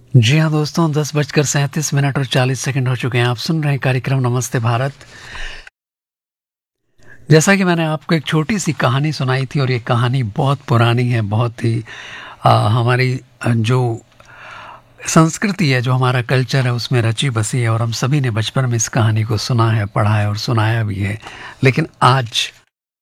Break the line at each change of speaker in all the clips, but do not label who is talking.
जी हाँ दोस्तों, 10:37 और 40 सेकंड हो चुके हैं। आप सुन रहे हैं कार्यक्रम नमस्ते भारत। जैसा कि मैंने आपको एक छोटी सी कहानी सुनाई थी और ये कहानी बहुत पुरानी है, बहुत ही हमारी जो संस्कृति है, जो हमारा कल्चर है उसमें रची बसी है और हम सभी ने बचपन में इस कहानी को सुना है, पढ़ा है और सुनाया भी है। लेकिन आज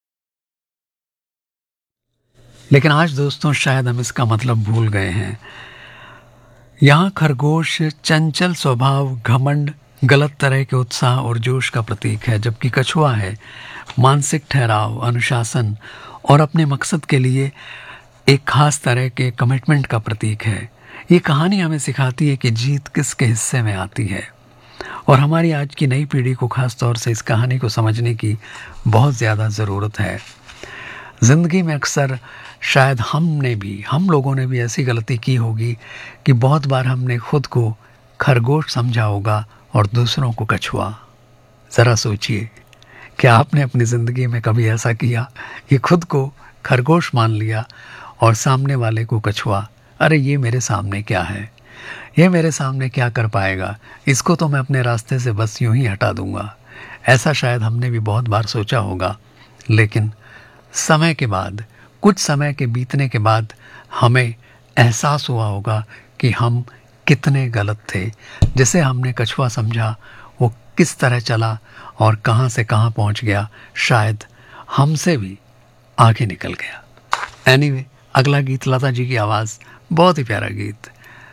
लेकिन आज दोस्तों शायद हम इसका मतलब भूल गए हैं। यहाँ खरगोश चंचल स्वभाव, घमंड, गलत तरह के उत्साह और जोश का प्रतीक है, जबकि कछुआ है मानसिक ठहराव, अनुशासन और अपने मकसद के लिए एक खास तरह के कमिटमेंट का प्रतीक है। ये कहानी हमें सिखाती है कि जीत किसके हिस्से में आती है और हमारी आज की नई पीढ़ी को खास तौर से इस कहानी को समझने की बहुत ज़्यादा ज़रूरत है। ज़िंदगी में अक्सर शायद हम लोगों ने भी ऐसी गलती की होगी कि बहुत बार हमने खुद को खरगोश समझा होगा और दूसरों को कछुआ। ज़रा सोचिए, क्या आपने अपनी ज़िंदगी में कभी ऐसा किया कि खुद को खरगोश मान लिया और सामने वाले को कछुआ? अरे ये मेरे सामने क्या है, ये मेरे सामने क्या कर पाएगा, इसको तो मैं अपने रास्ते से बस यूं ही हटा दूंगा। ऐसा शायद हमने भी बहुत बार सोचा होगा। लेकिन समय के बाद, कुछ समय के बीतने के बाद हमें एहसास हुआ होगा कि हम कितने गलत थे। जिसे हमने कछुआ समझा वो किस तरह चला और कहाँ से कहाँ पहुँच गया, शायद हमसे भी आगे निकल गया। एनीवे, अगला गीत लता जी की आवाज़, बहुत ही प्यारा गीत।